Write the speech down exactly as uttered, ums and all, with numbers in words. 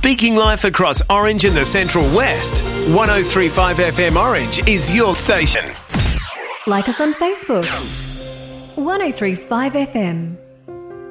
Speaking life across Orange and the Central West, one oh three point five F M Orange is your station. Like us on Facebook. one oh three point five F M.